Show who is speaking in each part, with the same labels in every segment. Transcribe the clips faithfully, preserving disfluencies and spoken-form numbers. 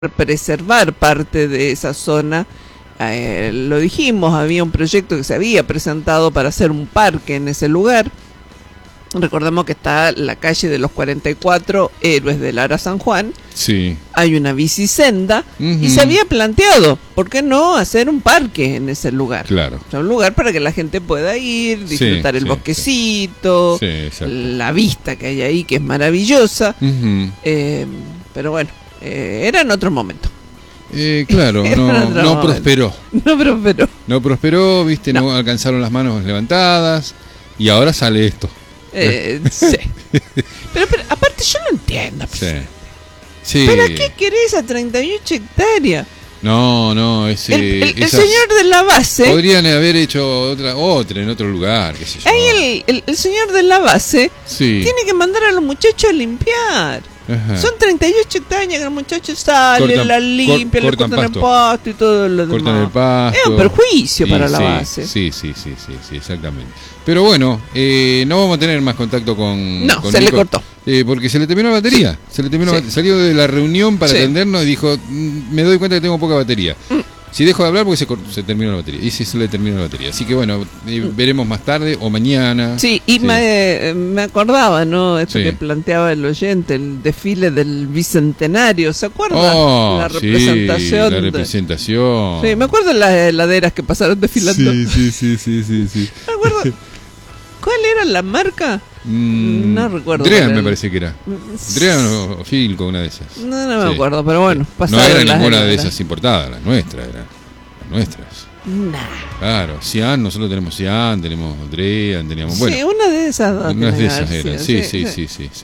Speaker 1: preservar parte de esa zona. Eh, lo dijimos, había un proyecto que se había presentado para hacer un parque en ese lugar. Recordemos que está la calle de los cuarenta y cuatro, Héroes del Ara San Juan.
Speaker 2: Sí.
Speaker 1: Hay una bicisenda uh-huh. y se había planteado, ¿por qué no hacer un parque en ese lugar?
Speaker 2: Claro.
Speaker 1: O sea, un lugar para que la gente pueda ir, disfrutar sí, el sí, bosquecito,
Speaker 2: sí. Sí,
Speaker 1: la vista que hay ahí, que es maravillosa.
Speaker 2: Uh-huh.
Speaker 1: Eh, pero bueno, eh, era en otro momento.
Speaker 2: Eh, claro, no, no prosperó.
Speaker 1: No prosperó.
Speaker 2: No prosperó, viste, no. no alcanzaron las manos levantadas y ahora sale esto.
Speaker 1: Eh, sí. Pero, pero aparte yo no entiendo.
Speaker 2: Sí. Sí.
Speaker 1: ¿Para qué querés a treinta y ocho hectáreas?
Speaker 2: No, no, ese,
Speaker 1: el, el,
Speaker 2: esas,
Speaker 1: el señor de la base.
Speaker 2: Podrían haber hecho otra, otra en otro lugar, qué sé yo.
Speaker 1: Ahí el, el, el señor de la base
Speaker 2: sí.
Speaker 1: tiene que mandar a los muchachos a limpiar.
Speaker 2: Ajá.
Speaker 1: Son treinta y ocho hectáreas que los muchachos salen, cortan, la limpian,
Speaker 2: cor,
Speaker 1: le cortan
Speaker 2: pasto.
Speaker 1: el pasto y todo lo demás.
Speaker 2: Cortan el pasto.
Speaker 1: Es un perjuicio para
Speaker 2: sí,
Speaker 1: la
Speaker 2: sí,
Speaker 1: base.
Speaker 2: Sí, sí, sí, sí, sí, exactamente. Pero bueno, eh, no vamos a tener más contacto con.
Speaker 1: No,
Speaker 2: con
Speaker 1: se
Speaker 2: Nico,
Speaker 1: le cortó.
Speaker 2: Eh, porque se le terminó la batería. Sí. Se le terminó sí. Salió de la reunión para sí. atendernos y dijo: me doy cuenta que tengo poca batería. Mm. Si dejo de hablar porque se, se terminó la batería. Y si se le terminó la batería. Así que bueno, eh, veremos más tarde o mañana.
Speaker 1: Sí, y sí. Me, me acordaba, ¿no? Esto
Speaker 2: sí.
Speaker 1: que planteaba el oyente, el desfile del Bicentenario, ¿se acuerda?
Speaker 2: Oh,
Speaker 1: la representación.
Speaker 2: Sí, la representación.
Speaker 1: De... Sí, me acuerdo de las heladeras que pasaron desfilando.
Speaker 2: Sí, sí, sí, sí, sí, sí.
Speaker 1: Me acuerdo. ¿Cuál era la marca?
Speaker 2: Mm,
Speaker 1: no recuerdo.
Speaker 2: Drean me parece que era. Drean o Filco, una de esas.
Speaker 1: No, no me
Speaker 2: sí.
Speaker 1: acuerdo, pero bueno.
Speaker 2: No era ninguna de esas importadas, las nuestras, eran las nuestras.
Speaker 1: Nah.
Speaker 2: Claro, Cian, nosotros tenemos Cian, tenemos Drean, teníamos. Bueno,
Speaker 1: sí, una de esas dos.
Speaker 2: Unas de esas eran, sí, sí, sí, sí, sí.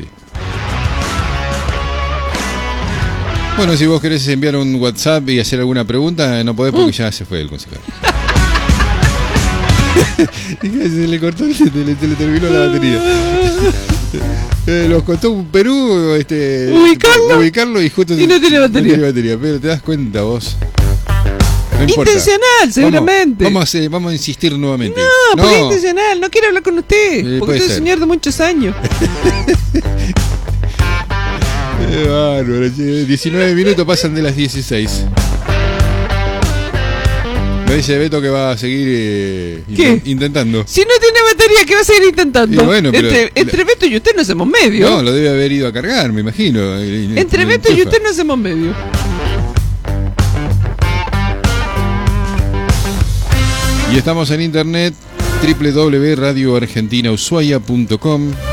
Speaker 2: Bueno, si vos querés enviar un WhatsApp y hacer alguna pregunta, no podés porque uh. ya se fue el concejal. Se le cortó, se le, se le terminó la batería. Eh, los costó un Perú este,
Speaker 1: ubicarlo,
Speaker 2: ubicarlo y justo
Speaker 1: y no tiene batería.
Speaker 2: No tiene batería, pero te das cuenta vos. No importa.
Speaker 1: Intencional, seguramente.
Speaker 2: Vamos, vamos, a, vamos a insistir nuevamente.
Speaker 1: No, no. porque es intencional, no quiero hablar con usted. Eh, porque usted es un señor de muchos años.
Speaker 2: Qué bárbaro, diecinueve minutos pasan de las dieciséis. Me dice Beto que va a seguir eh, int- intentando.
Speaker 1: Si no tiene batería, ¿qué va a seguir intentando?
Speaker 2: Bueno, pero
Speaker 1: entre, entre Beto y usted no hacemos medio.
Speaker 2: No, lo debe haber ido a cargar, me imagino.
Speaker 1: Entre Beto y usted no hacemos medio.
Speaker 2: Y estamos en internet, doble u doble u doble u punto radio argentina ushuaia punto com.